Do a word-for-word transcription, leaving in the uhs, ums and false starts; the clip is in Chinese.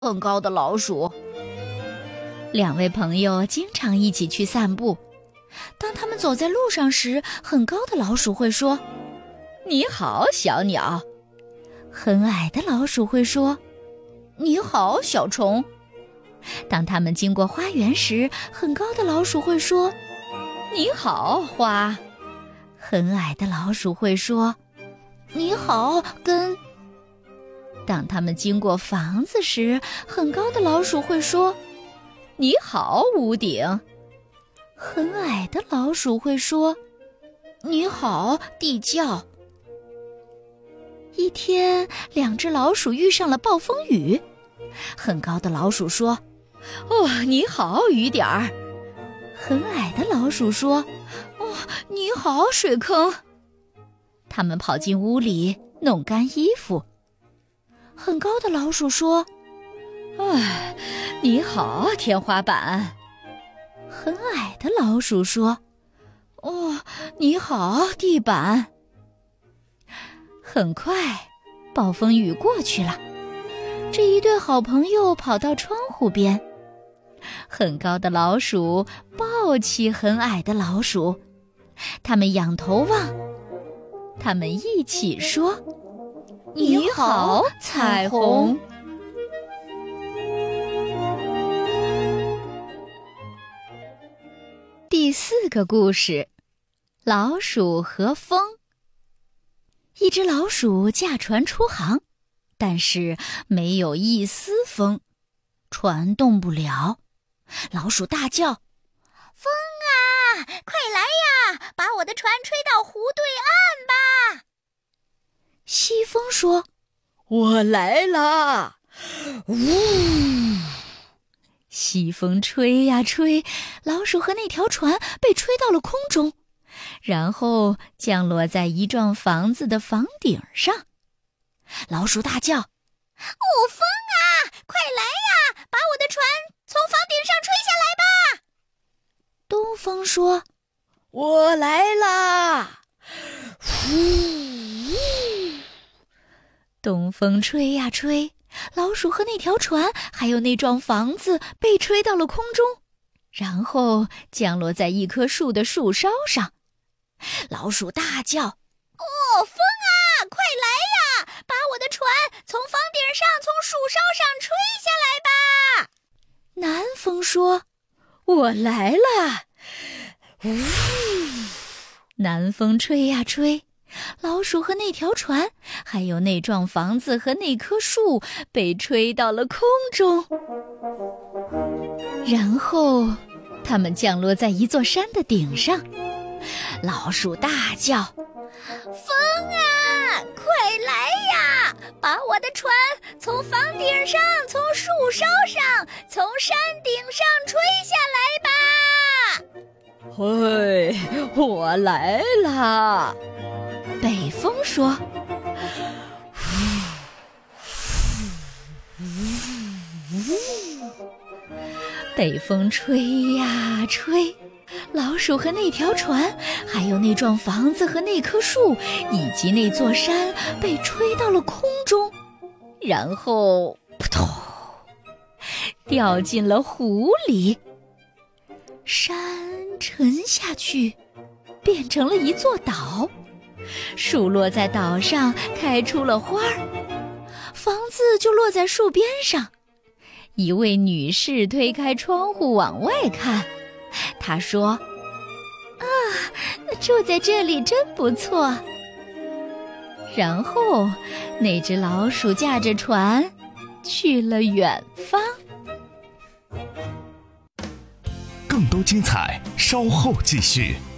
很高的老鼠。 两位朋友经常一起去散步。当他们走在路上时，很高的老鼠会说： 你好，小鸟。 很矮的老鼠会说： 你好，小虫。 当他们经过花园时，很高的老鼠会说： 你好，花。 很矮的老鼠会说： 你好，根。 当他们经过房子时，很高的老鼠会说： 你好，屋顶。 很矮的老鼠会说： 你好，地窖。 一天，两只老鼠遇上了暴风雨。很高的老鼠说： 哦，你好，雨点儿。 很矮的老鼠说： 哦，你好，水坑。 他们跑进屋里弄干衣服。很高的老鼠说： 哎，你好，天花板。 很矮的老鼠说： 哦，你好，地板。 很快，暴风雨过去了。这一对好朋友跑到窗户边。很高的老鼠抱起很矮的老鼠，他们仰头望。他们一起说： 你好，彩虹。 第四个故事，老鼠和风。一只老鼠驾船出航，但是没有一丝风，船动不了。老鼠大叫： 风啊，快来呀，把我的船吹到湖对岸吧。 西风说： 我来啦。呜！ 西风吹呀吹，老鼠和那条船被吹到了空中，然后降落在一幢房子的房顶上。老鼠大叫： 哦，风啊，快来呀，把我的船从房顶上吹下来吧。 东风说： 我来啦。呼！ 东风吹呀吹，老鼠和那条船还有那幢房子被吹到了空中，然后降落在一棵树的树梢上。老鼠大叫： 哦，风啊，快来呀，把我的船从房顶上从树梢上吹下来吧。 南风说： 我来了。呜！ 南风吹呀吹，老鼠和那条船还有那幢房子和那棵树被吹到了空中，然后它们降落在一座山的顶上。老鼠大叫： 风啊，快来呀，把我的船从房顶上从树梢上从山顶上吹下来吧。 嘿，我来啦。 北风说：北风吹呀吹，老鼠和那条船还有那幢房子和那棵树以及那座山被吹到了空中，然后扑通掉进了湖里。山沉下去，变成了一座岛，树落在岛上开出了花儿，房子就落在树边上。一位女士推开窗户往外看，她说：啊，住在这里真不错。然后那只老鼠驾着船去了远方。 更多精彩稍后继续。